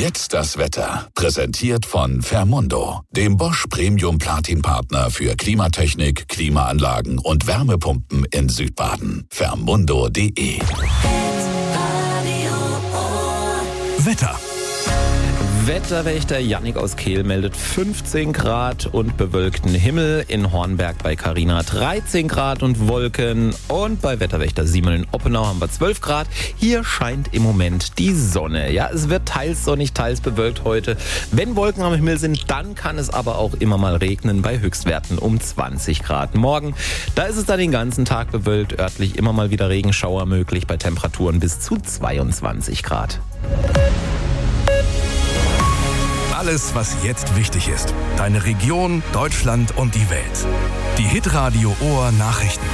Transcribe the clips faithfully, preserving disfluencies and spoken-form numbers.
Jetzt das Wetter. Präsentiert von Fermundo, dem Bosch Premium Platin Partner für Klimatechnik, Klimaanlagen und Wärmepumpen in Südbaden. Fermundo punkt de. Wetter. Wetterwächter Jannik aus Kehl meldet fünfzehn Grad und bewölkten Himmel. In Hornberg bei Carina dreizehn Grad und Wolken. Und bei Wetterwächter Simon in Oppenau haben wir zwölf Grad. Hier scheint im Moment die Sonne. Ja, es wird teils sonnig, teils bewölkt heute. Wenn Wolken am Himmel sind, dann kann es aber auch immer mal regnen bei Höchstwerten um zwanzig Grad. Morgen, da ist es dann den ganzen Tag bewölkt. Örtlich immer mal wieder Regenschauer möglich bei Temperaturen bis zu zweiundzwanzig Grad. Alles, was jetzt wichtig ist. Deine Region, Deutschland und die Welt. Die Hitradio Ohr Nachrichten.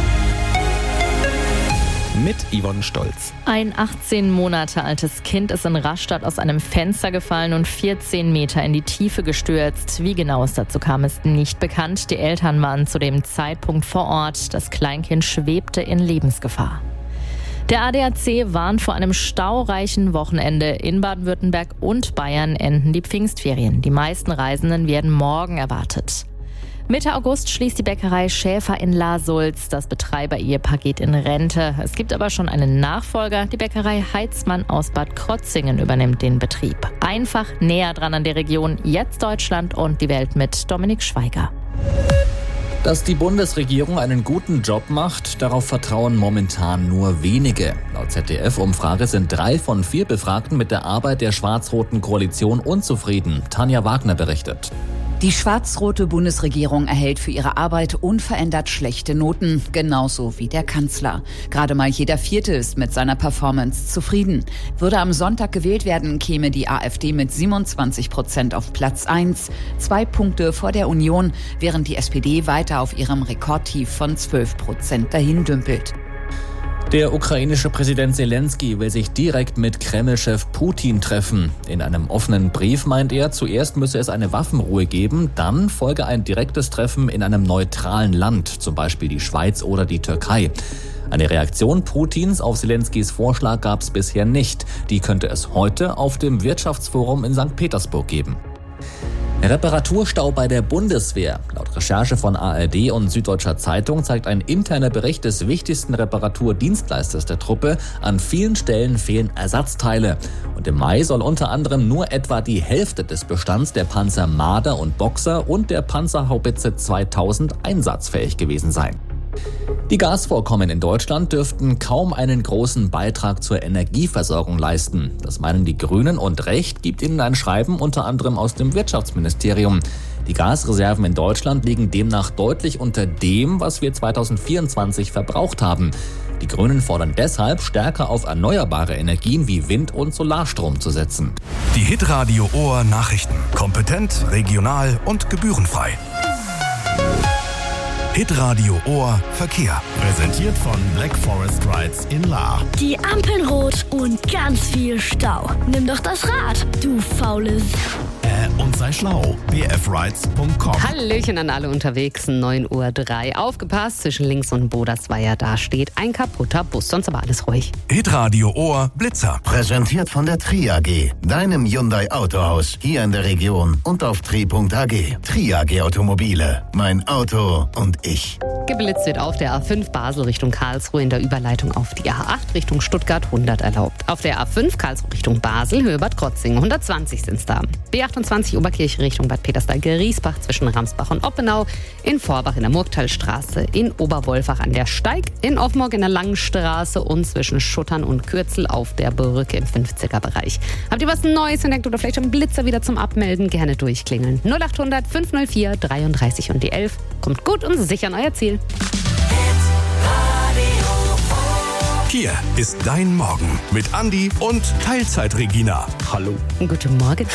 Mit Yvonne Stolz. Ein achtzehn Monate altes Kind ist in Rastatt aus einem Fenster gefallen und vierzehn Meter in die Tiefe gestürzt. Wie genau es dazu kam, ist nicht bekannt. Die Eltern waren zu dem Zeitpunkt vor Ort. Das Kleinkind schwebte in Lebensgefahr. Der A D A C warnt vor einem staureichen Wochenende. In Baden-Württemberg und Bayern enden die Pfingstferien. Die meisten Reisenden werden morgen erwartet. Mitte August schließt die Bäckerei Schäfer in La Sulz. Das Betreiber-Ehepaar geht in Rente. Es gibt aber schon einen Nachfolger. Die Bäckerei Heitzmann aus Bad Krotzingen übernimmt den Betrieb. Einfach näher dran an der Region. Jetzt Deutschland und die Welt mit Dominik Schweiger. Dass die Bundesregierung einen guten Job macht, darauf vertrauen momentan nur wenige. Laut Z D F-Umfrage sind drei von vier Befragten mit der Arbeit der schwarz-roten Koalition unzufrieden. Tanja Wagner berichtet. Die schwarz-rote Bundesregierung erhält für ihre Arbeit unverändert schlechte Noten, genauso wie der Kanzler. Gerade mal jeder Vierte ist mit seiner Performance zufrieden. Würde am Sonntag gewählt werden, käme die AfD mit siebenundzwanzig Prozent auf Platz eins, zwei Punkte vor der Union, während die S P D weiter auf ihrem Rekordtief von zwölf Prozent dahin dümpelt. Der ukrainische Präsident Zelensky will sich direkt mit Kreml-Chef Putin treffen. In einem offenen Brief meint er, zuerst müsse es eine Waffenruhe geben, dann folge ein direktes Treffen in einem neutralen Land, zum Beispiel die Schweiz oder die Türkei. Eine Reaktion Putins auf Zelenskys Vorschlag gab es bisher nicht. Die könnte es heute auf dem Wirtschaftsforum in Sankt Petersburg geben. Reparaturstau bei der Bundeswehr. Laut Recherche von A R D und Süddeutscher Zeitung zeigt ein interner Bericht des wichtigsten Reparaturdienstleisters der Truppe, an vielen Stellen fehlen Ersatzteile. Und im Mai soll unter anderem nur etwa die Hälfte des Bestands der Panzer Marder und Boxer und der Panzerhaubitze zweitausend einsatzfähig gewesen sein. Die Gasvorkommen in Deutschland dürften kaum einen großen Beitrag zur Energieversorgung leisten. Das meinen die Grünen und Recht gibt ihnen ein Schreiben unter anderem aus dem Wirtschaftsministerium. Die Gasreserven in Deutschland liegen demnach deutlich unter dem, was wir zweitausendvierundzwanzig verbraucht haben. Die Grünen fordern deshalb, stärker auf erneuerbare Energien wie Wind- und Solarstrom zu setzen. Die Hitradio Ohr Nachrichten. Kompetent, regional und gebührenfrei. Hitradio Ohr Verkehr. Präsentiert von Black Forest Rides in Lahr. Die Ampeln rot und ganz viel Stau. Nimm doch das Rad, du faules. Äh, und sei schlau. b f rides punkt com. Hallöchen an alle unterwegs. neun Uhr drei. Aufgepasst, zwischen Links und Bodersweier, da steht ein kaputter Bus. Sonst aber alles ruhig. Hitradio Ohr Blitzer. Präsentiert von der Tri A G. Deinem Hyundai Autohaus. Hier in der Region und auf tri punkt a g. Tri A G Automobile. Mein Auto und ich. Geblitzt wird auf der A fünf Basel Richtung Karlsruhe in der Überleitung auf die A acht Richtung Stuttgart hundert erlaubt. Auf der A fünf Karlsruhe Richtung Basel, Höhe Bad Krotzingen hundertzwanzig sind's da. B achtundzwanzig Oberkirche Richtung Bad Petersdal-Griesbach zwischen Ramsbach und Oppenau. In Vorbach in der Murgtalstraße. In Oberwolfach an der Steig. In Offenburg in der Langenstraße und zwischen Schuttern und Kürzel auf der Brücke im fünfziger Bereich. Habt ihr was Neues entdeckt oder vielleicht einen Blitzer wieder zum Abmelden? Gerne durchklingeln. null achthundert fünfhundertvier dreiunddreißig und die elf. Kommt gut und sicher an euer Ziel. Hier ist dein Morgen mit Andi und Teilzeit Regina. Hallo. Guten Morgen.